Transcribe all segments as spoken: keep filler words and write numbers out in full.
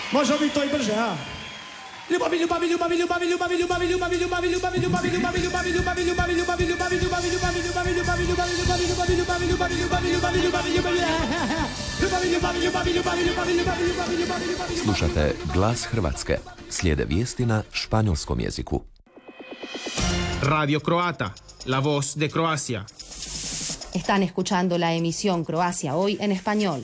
Może mi to i brze. Slušate Glas Hrvatske. Slijede vijesti na španjolskom jeziku. Radio Croata, la voz de Croacia. Están escuchando la emisión Croacia Hoy en español.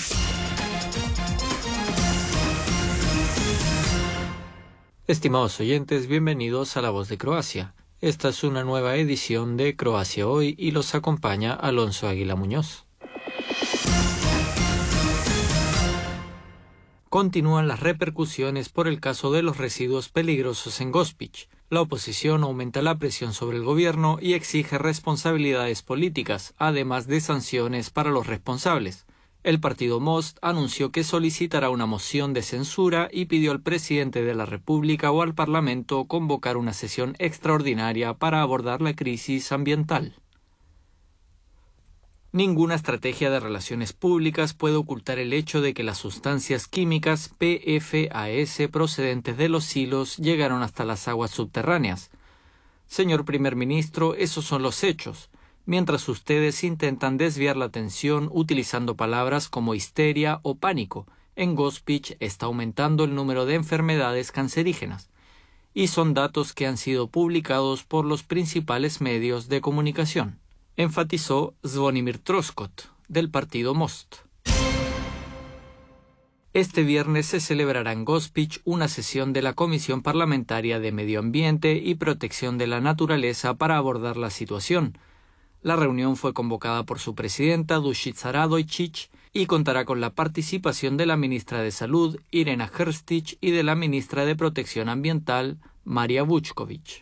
Estimados oyentes, bienvenidos a La Voz de Croacia. Esta es una nueva edición de Croacia Hoy y los acompaña Alonso Águila Muñoz. Continúan las repercusiones por el caso de los residuos peligrosos en Gospić. La oposición aumenta la presión sobre el gobierno y exige responsabilidades políticas, además de sanciones para los responsables. El partido Most anunció que solicitará una moción de censura y pidió al presidente de la República o al Parlamento convocar una sesión extraordinaria para abordar la crisis ambiental. Ninguna estrategia de relaciones públicas puede ocultar el hecho de que las sustancias químicas P F A S procedentes de los silos llegaron hasta las aguas subterráneas. Señor primer ministro, esos son los hechos. Mientras ustedes intentan desviar la atención utilizando palabras como histeria o pánico, en Gospić está aumentando el número de enfermedades cancerígenas. Y son datos que han sido publicados por los principales medios de comunicación, enfatizó Zvonimir Troskot, del partido Most. Este viernes se celebrará en Gospić una sesión de la Comisión Parlamentaria de Medio Ambiente y Protección de la Naturaleza para abordar la situación. La reunión fue convocada por su presidenta Dušica Radojčić y contará con la participación de la ministra de Salud, Irena Hrstić, y de la ministra de Protección Ambiental, Marija Vučković.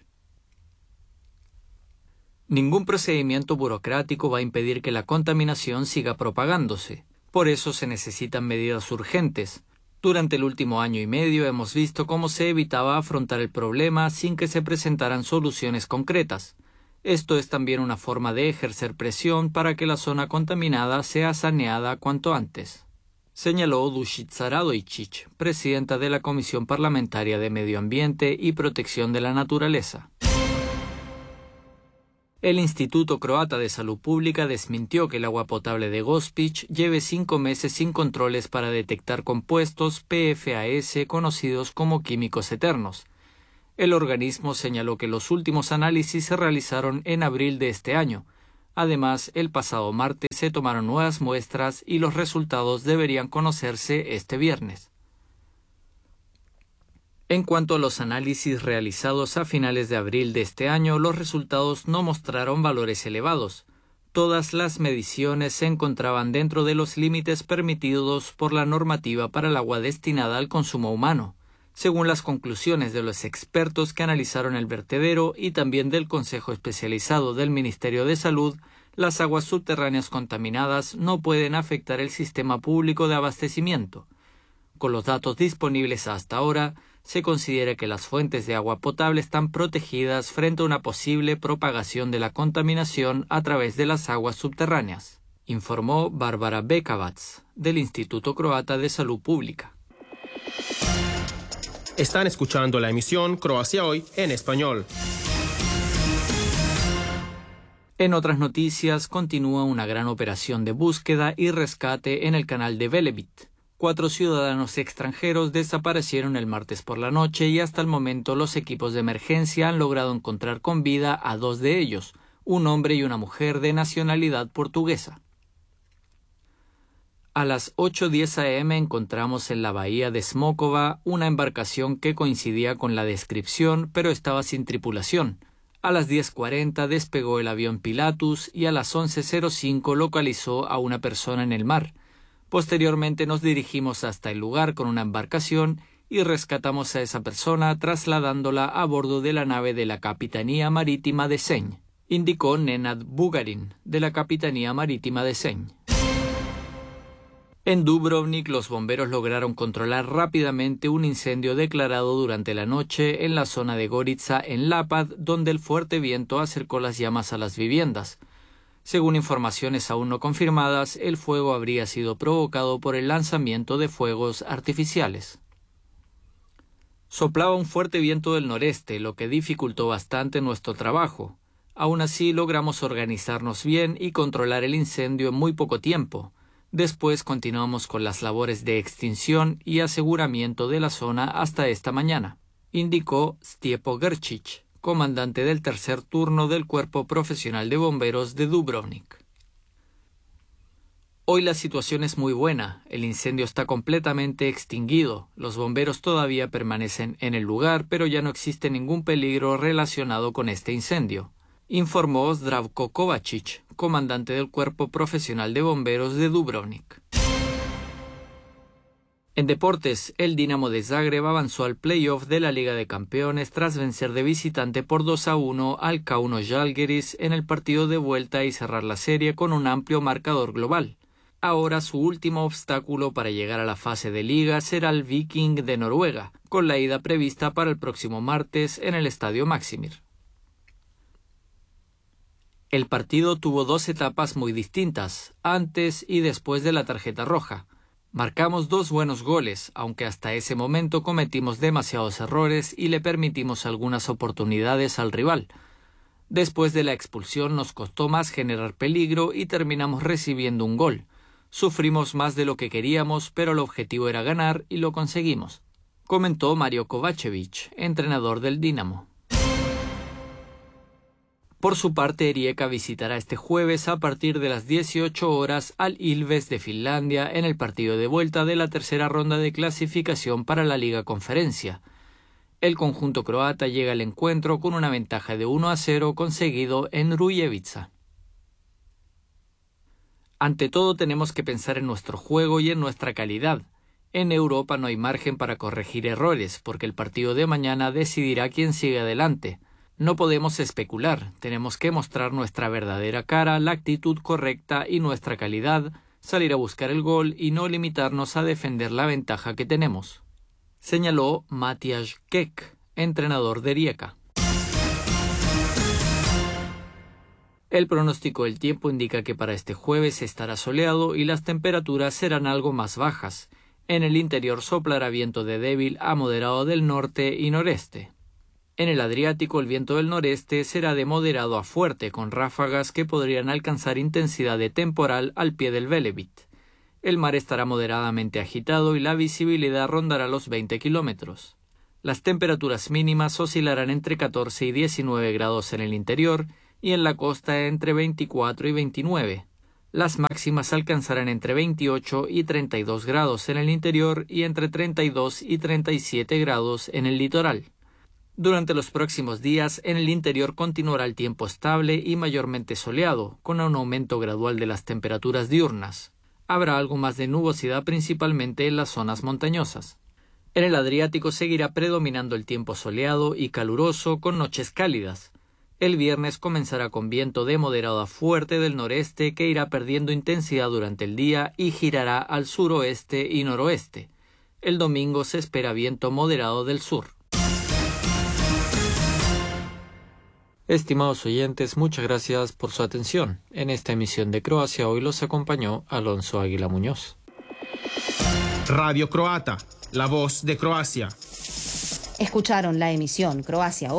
Ningún procedimiento burocrático va a impedir que la contaminación siga propagándose. Por eso se necesitan medidas urgentes. Durante el último año y medio hemos visto cómo se evitaba afrontar el problema sin que se presentaran soluciones concretas. Esto es también una forma de ejercer presión para que la zona contaminada sea saneada cuanto antes, señaló Dušica Radojčić, presidenta de la Comisión Parlamentaria de Medio Ambiente y Protección de la Naturaleza. El Instituto Croata de Salud Pública desmintió que el agua potable de Gospić lleve cinco meses sin controles para detectar compuestos P F A S conocidos como químicos eternos. El organismo señaló que los últimos análisis se realizaron en abril de este año. Además, el pasado martes se tomaron nuevas muestras y los resultados deberían conocerse este viernes. En cuanto a los análisis realizados a finales de abril de este año, los resultados no mostraron valores elevados. Todas las mediciones se encontraban dentro de los límites permitidos por la normativa para el agua destinada al consumo humano, según las conclusiones de los expertos que analizaron el vertedero y también del Consejo Especializado del Ministerio de Salud. Las aguas subterráneas contaminadas no pueden afectar el sistema público de abastecimiento. Con los datos disponibles hasta ahora, se considera que las fuentes de agua potable están protegidas frente a una posible propagación de la contaminación a través de las aguas subterráneas, informó Bárbara Bekavac, del Instituto Croata de Salud Pública. Están escuchando la emisión Croacia Hoy en español. En otras noticias, continúa una gran operación de búsqueda y rescate en el canal de Velebit. Cuatro ciudadanos extranjeros desaparecieron el martes por la noche y hasta el momento los equipos de emergencia han logrado encontrar con vida a dos de ellos, un hombre y una mujer de nacionalidad portuguesa. A las ocho diez a eme encontramos en la bahía de Smokova una embarcación que coincidía con la descripción, pero estaba sin tripulación. A las diez cuarenta despegó el avión Pilatus y a las once cero cinco localizó a una persona en el mar. Posteriormente nos dirigimos hasta el lugar con una embarcación y rescatamos a esa persona trasladándola a bordo de la nave de la Capitanía Marítima de Senj, indicó Nenad Bugarin, de la Capitanía Marítima de Senj. En Dubrovnik, los bomberos lograron controlar rápidamente un incendio declarado durante la noche en la zona de Gorica, en Lapad, donde el fuerte viento acercó las llamas a las viviendas. Según informaciones aún no confirmadas, el fuego habría sido provocado por el lanzamiento de fuegos artificiales. Soplaba un fuerte viento del noreste, lo que dificultó bastante nuestro trabajo. Aún así logramos organizarnos bien y controlar el incendio en muy poco tiempo. Después continuamos con las labores de extinción y aseguramiento de la zona hasta esta mañana, indicó Stjepo Grčić, comandante del tercer turno del Cuerpo Profesional de Bomberos de Dubrovnik. Hoy la situación es muy buena, el incendio está completamente extinguido, los bomberos todavía permanecen en el lugar, pero ya no existe ningún peligro relacionado con este incendio, informó Zdravko Kovačić, comandante del Cuerpo Profesional de Bomberos de Dubrovnik. En deportes, el Dinamo de Zagreb avanzó al playoff de la Liga de Campeones tras vencer de visitante por dos a uno al Kauno Žalgiris en el partido de vuelta y cerrar la serie con un amplio marcador global. Ahora su último obstáculo para llegar a la fase de liga será el Viking de Noruega, con la ida prevista para el próximo martes en el Estadio Máximir. El partido tuvo dos etapas muy distintas, antes y después de la tarjeta roja. Marcamos dos buenos goles, aunque hasta ese momento cometimos demasiados errores y le permitimos algunas oportunidades al rival. Después de la expulsión nos costó más generar peligro y terminamos recibiendo un gol. Sufrimos más de lo que queríamos, pero el objetivo era ganar y lo conseguimos, comentó Mario Kovačević, entrenador del Dinamo. Por su parte, Rijeka visitará este jueves a partir de las dieciocho horas al Ilves de Finlandia en el partido de vuelta de la tercera ronda de clasificación para la Liga Conferencia. El conjunto croata llega al encuentro con una ventaja de uno a cero conseguido en Rujevica. Ante todo tenemos que pensar en nuestro juego y en nuestra calidad. En Europa no hay margen para corregir errores, porque el partido de mañana decidirá quién sigue adelante. No podemos especular, tenemos que mostrar nuestra verdadera cara, la actitud correcta y nuestra calidad, salir a buscar el gol y no limitarnos a defender la ventaja que tenemos, señaló Matías Kek, entrenador de Rijeka. El pronóstico del tiempo indica que para este jueves estará soleado y las temperaturas serán algo más bajas. En el interior soplará viento de débil a moderado del norte y noreste. En el Adriático el viento del noreste será de moderado a fuerte, con ráfagas que podrían alcanzar intensidad de temporal al pie del Velebit. El mar estará moderadamente agitado y la visibilidad rondará los veinte kilómetros. Las temperaturas mínimas oscilarán entre catorce y diecinueve grados en el interior y en la costa entre veinticuatro y veintinueve. Las máximas alcanzarán entre veintiocho y treinta y dos grados en el interior y entre treinta y dos y treinta y siete grados en el litoral. Durante los próximos días, en el interior continuará el tiempo estable y mayormente soleado, con un aumento gradual de las temperaturas diurnas. Habrá algo más de nubosidad principalmente en las zonas montañosas. En el Adriático seguirá predominando el tiempo soleado y caluroso con noches cálidas. El viernes comenzará con viento de moderado a fuerte del noreste que irá perdiendo intensidad durante el día y girará al suroeste y noroeste. El domingo se espera viento moderado del sur. Estimados oyentes, muchas gracias por su atención. En esta emisión de Croacia hoy los acompañó Alonso Águila Muñoz. Radio Croata, la voz de Croacia. Escucharon la emisión Croacia Hoy